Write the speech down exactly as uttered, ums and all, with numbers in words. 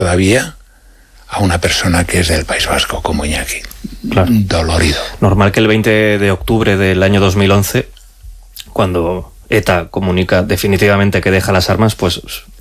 todavía a una persona que es del País Vasco, como Iñaki. Claro. Dolorido. Normal que el veinte de octubre del año dos mil once, cuando ETA comunica definitivamente que deja las armas, pues